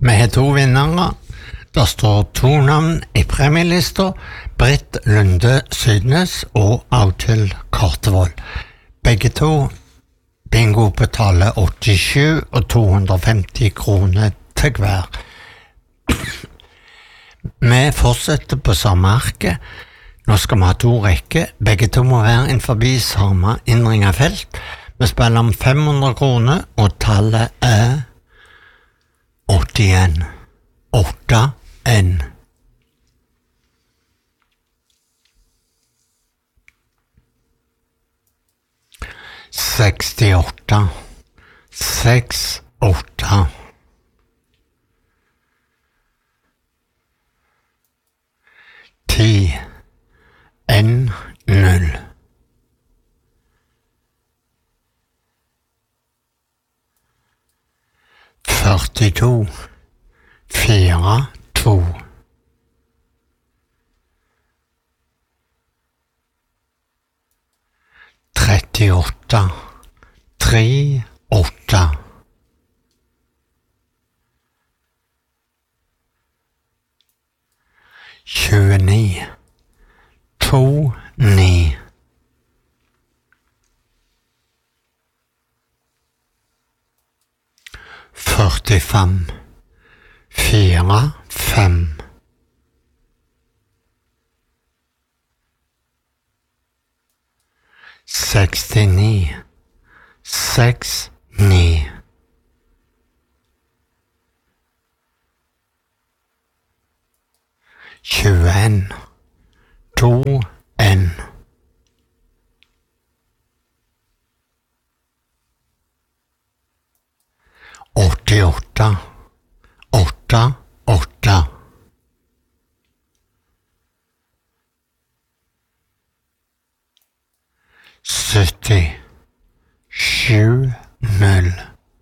Vi har 2 vinnere. Det står 2 navn i premielista. Britt Lunde Sydnes og Audhild Kortevold. Begge 2 bingo betaler 87 og 250 kroner til hver. Vi fortsetter på samme arke. Nå skal vi ha 2 rekker. Begge 2 må være innenfor samme innringet felt. Vi spiller om 500 kroner, og tallet er 81. 8-1. Sekstiåtte. 6-8. 10. 1-0. 42. 4-2. 38. 3-8. 29. 2-9. 45. 4-5. 69. 6-9. 21. 2-1. 88. 8-8. 70. 7-0.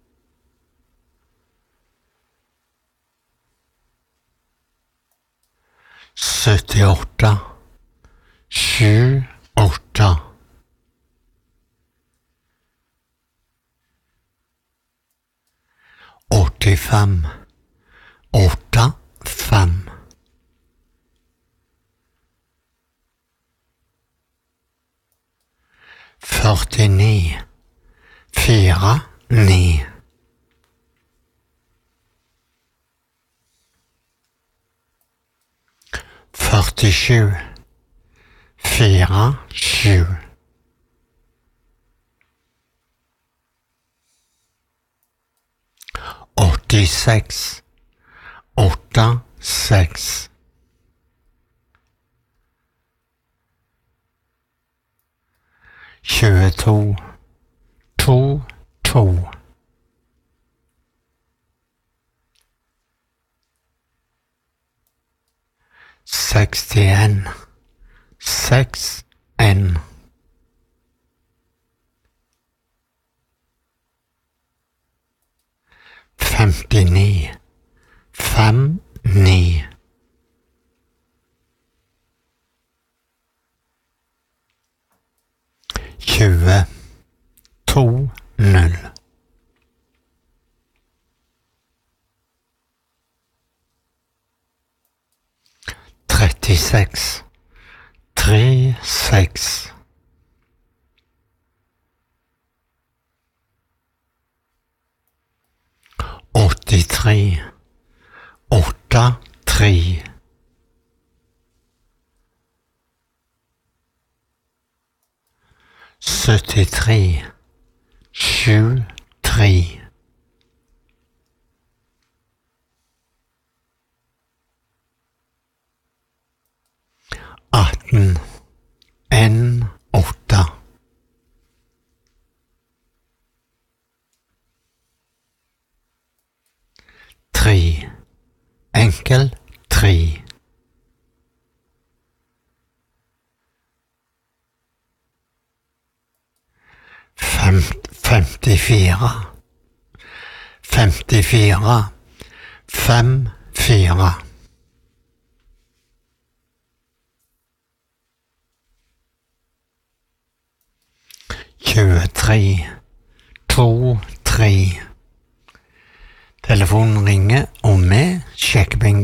78. 7-8. 85. 8-5. 49. 4-9. 47. 4-7. 86. 8-6. 22. 2-2. 61. 6-1. 59. 5-9. 20. 2-0. 36. 3-6. 83. 8-3. 73. 7-3. 18. 1-8. 3. Enkel 3. 54. 54. 5-4. 23. 2-3. Telefonen ringer, og vi sjekker bingo.